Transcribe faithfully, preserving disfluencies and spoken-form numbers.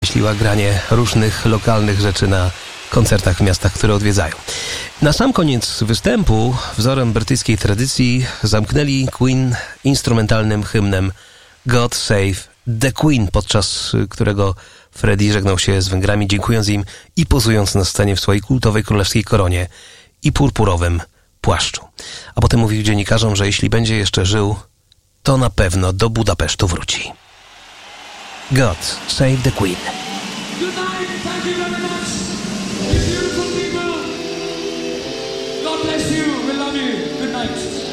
wymyśliła granie różnych lokalnych rzeczy na koncertach w miastach, które odwiedzają. Na sam koniec występu, wzorem brytyjskiej tradycji, zamknęli Queen instrumentalnym hymnem God Save the Queen, podczas którego Freddie żegnał się z Węgrami, dziękując im i pozując na scenie w swojej kultowej królewskiej koronie i purpurowym płaszczu. A potem mówił dziennikarzom, że jeśli będzie jeszcze żył, to na pewno do Budapesztu wróci. God Save the Queen. Good night, thank you very much. You beautiful people. God bless you, we love you. Good night.